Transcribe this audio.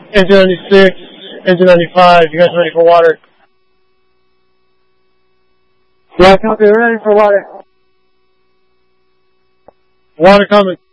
Engine 96, engine 95, you guys ready for water? Yeah, copy, we're ready for water. Water coming.